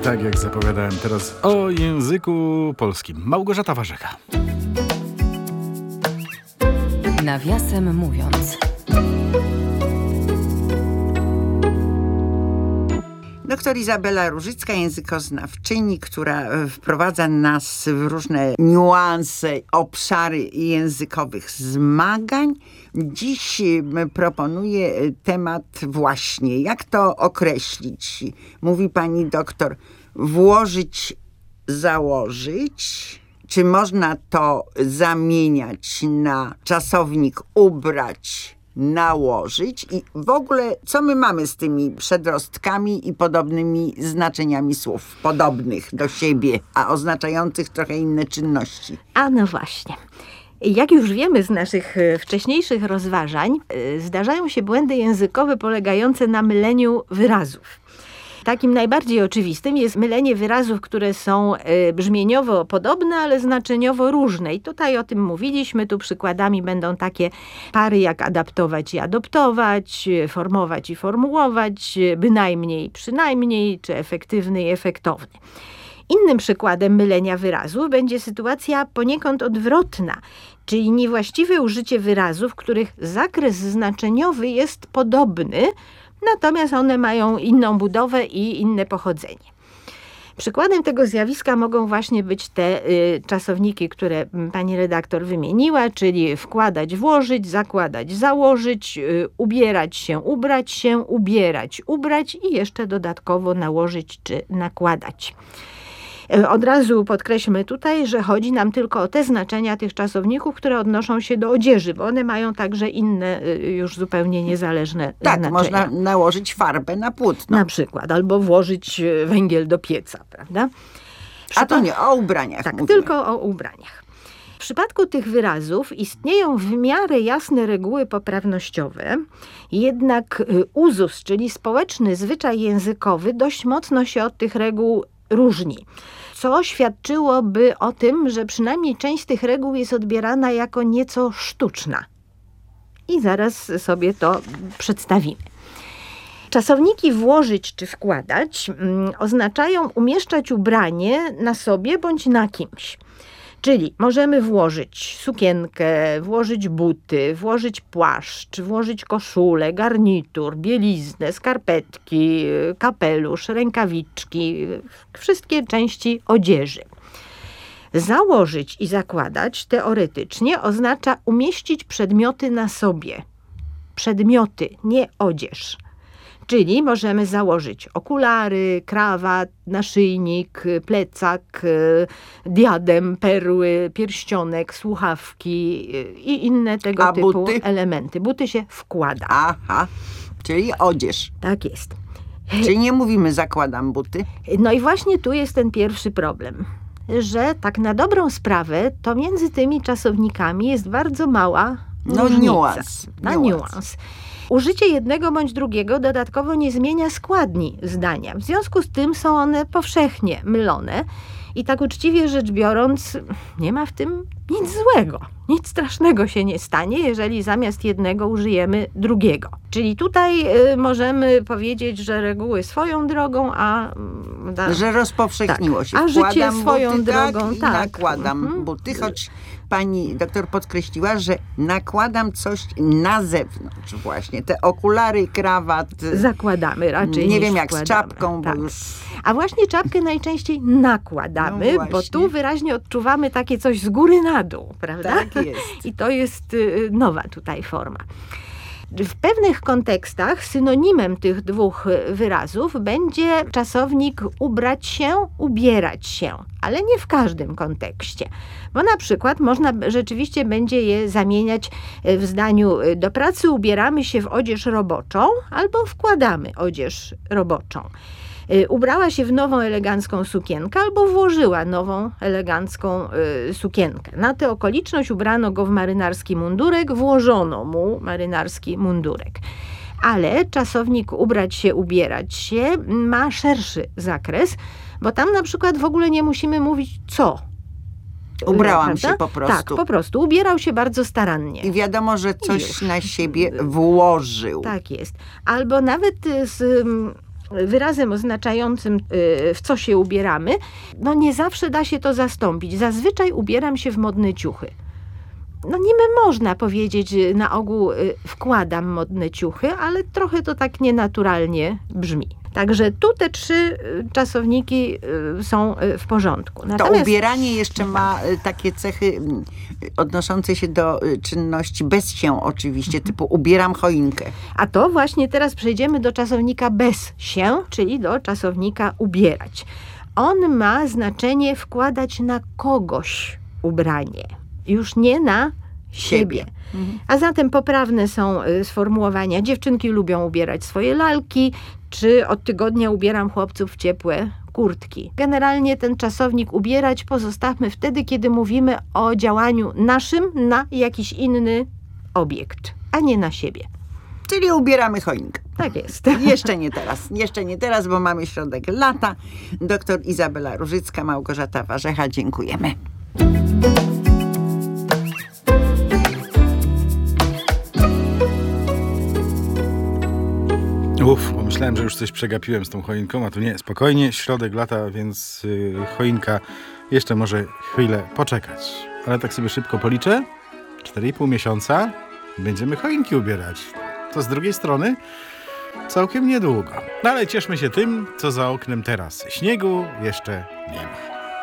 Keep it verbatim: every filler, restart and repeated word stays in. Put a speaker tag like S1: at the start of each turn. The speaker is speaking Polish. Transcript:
S1: Tak jak zapowiadałem, teraz o języku polskim. Małgorzata Warzecha.
S2: Nawiasem mówiąc.
S3: Doktor Izabela Różycka, językoznawczyni, która wprowadza nas w różne niuanse, obszary językowych zmagań. Dziś proponuje temat właśnie, jak to określić. Mówi pani doktor, włożyć, założyć. Czy można to zamieniać na czasownik ubrać, nałożyć i w ogóle co my mamy z tymi przedrostkami i podobnymi znaczeniami słów, podobnych do siebie, a oznaczających trochę inne czynności?
S4: A no właśnie. Jak już wiemy z naszych wcześniejszych rozważań, zdarzają się błędy językowe polegające na myleniu wyrazów. Takim najbardziej oczywistym jest mylenie wyrazów, które są brzmieniowo podobne, ale znaczeniowo różne. I tutaj o tym mówiliśmy. Tu przykładami będą takie pary jak adaptować i adoptować, formować i formułować, bynajmniej, przynajmniej, czy efektywny i efektowny. Innym przykładem mylenia wyrazów będzie sytuacja poniekąd odwrotna, czyli niewłaściwe użycie wyrazów, których zakres znaczeniowy jest podobny, natomiast one mają inną budowę i inne pochodzenie. Przykładem tego zjawiska mogą właśnie być te y, czasowniki, które pani redaktor wymieniła, czyli wkładać, włożyć, zakładać, założyć, y, ubierać się, ubrać się, ubierać, ubrać i jeszcze dodatkowo nałożyć czy nakładać. Od razu podkreślmy tutaj, że chodzi nam tylko o te znaczenia tych czasowników, które odnoszą się do odzieży, bo one mają także inne, już zupełnie niezależne
S3: tak,
S4: znaczenia.
S3: Można nałożyć farbę na płótno.
S4: Na przykład, albo włożyć węgiel do pieca, prawda?
S3: A to nie, o ubraniach
S4: Tak,
S3: mówimy.
S4: tylko o ubraniach. W przypadku tych wyrazów istnieją w miarę jasne reguły poprawnościowe, jednak uzus, czyli społeczny zwyczaj językowy, dość mocno się od tych reguł różni, co świadczyłoby o tym, że przynajmniej część z tych reguł jest odbierana jako nieco sztuczna. I zaraz sobie to przedstawimy. Czasowniki włożyć czy wkładać mm, oznaczają umieszczać ubranie na sobie bądź na kimś. Czyli możemy włożyć sukienkę, włożyć buty, włożyć płaszcz, włożyć koszulę, garnitur, bieliznę, skarpetki, kapelusz, rękawiczki, wszystkie części odzieży. Założyć i zakładać teoretycznie oznacza umieścić przedmioty na sobie. Przedmioty, nie odzież. Czyli możemy założyć okulary, krawat, naszyjnik, plecak, diadem, perły, pierścionek, słuchawki i inne tego
S3: A
S4: typu
S3: buty?
S4: elementy. Buty się wkłada.
S3: Aha, czyli odzież.
S4: Tak jest.
S3: Czyli nie mówimy zakładam buty.
S4: No i właśnie tu jest ten pierwszy problem, że tak na dobrą sprawę to między tymi czasownikami jest bardzo mała
S3: No
S4: różnica.
S3: niuans.
S4: Na
S3: niuans.
S4: niuans. Użycie jednego bądź drugiego dodatkowo nie zmienia składni zdania. W związku z tym są one powszechnie mylone i tak uczciwie rzecz biorąc nie ma w tym nic złego. Nic strasznego się nie stanie, jeżeli zamiast jednego użyjemy drugiego. Czyli tutaj y, możemy powiedzieć, że reguły swoją drogą, a... Da,
S3: że rozpowszechniło
S4: tak,
S3: się.
S4: a
S3: Wkładam
S4: życie swoją
S3: buty,
S4: drogą,
S3: tak, i
S4: tak.
S3: nakładam
S4: Mhm.
S3: buty, choć pani doktor podkreśliła, że nakładam coś na zewnątrz właśnie. Te okulary, krawat.
S4: Zakładamy raczej
S3: Nie
S4: niż
S3: wiem jak
S4: wkładamy.
S3: z czapką,
S4: Tak.
S3: bo już...
S4: A właśnie czapkę najczęściej nakładamy,
S3: No
S4: bo
S3: właśnie.
S4: tu wyraźnie odczuwamy takie coś z góry na dół, prawda?
S3: Tak jest.
S4: I to jest y, nowa tutaj forma. W pewnych kontekstach synonimem tych dwóch wyrazów będzie czasownik ubrać się, ubierać się, ale nie w każdym kontekście. Bo na przykład można rzeczywiście będzie je zamieniać w zdaniu do pracy ubieramy się w odzież roboczą albo wkładamy odzież roboczą. Ubrała się w nową elegancką sukienkę albo włożyła nową elegancką y, sukienkę. Na tę okoliczność ubrano go w marynarski mundurek, włożono mu marynarski mundurek. Ale czasownik ubrać się, ubierać się ma szerszy zakres, bo tam na przykład w ogóle nie musimy mówić co.
S3: Ubrałam
S4: Prawda?
S3: się po prostu.
S4: Tak, po prostu. Ubierał się bardzo starannie.
S3: I wiadomo, że coś
S4: już.
S3: na siebie włożył.
S4: Tak jest. Albo nawet z wyrazem oznaczającym, y, w co się ubieramy, no nie zawsze da się to zastąpić. Zazwyczaj ubieram się w modne ciuchy. No niby można powiedzieć, na ogół y, wkładam modne ciuchy, ale trochę to tak nienaturalnie brzmi. Także tu te trzy y, czasowniki y, są y, w porządku.
S3: To ubieranie jeszcze ma y, takie cechy y, odnoszące się do y, czynności bez się oczywiście, typu ubieram choinkę.
S4: A to właśnie teraz przejdziemy do czasownika bez się, czyli do czasownika ubierać. On ma znaczenie wkładać na kogoś ubranie, już nie na siebie.
S3: Siebie. Mhm.
S4: A zatem poprawne są y, sformułowania: dziewczynki lubią ubierać swoje lalki, czy od tygodnia ubieram chłopców w ciepłe kurtki. Generalnie ten czasownik ubierać pozostawmy wtedy, kiedy mówimy o działaniu naszym na jakiś inny obiekt, a nie na siebie.
S3: Czyli ubieramy choinkę.
S4: Tak jest.
S3: Jeszcze nie teraz, jeszcze nie teraz, bo mamy środek lata. Doktor Izabela Różycka, Małgorzata Warzecha, dziękujemy.
S1: Uff, myślałem, że już coś przegapiłem z tą choinką, a tu nie, spokojnie, środek lata, więc yy, choinka jeszcze może chwilę poczekać. Ale tak sobie szybko policzę, cztery i pół miesiąca będziemy choinki ubierać. To z drugiej strony całkiem niedługo. No ale cieszmy się tym, co za oknem teraz. Śniegu jeszcze nie ma.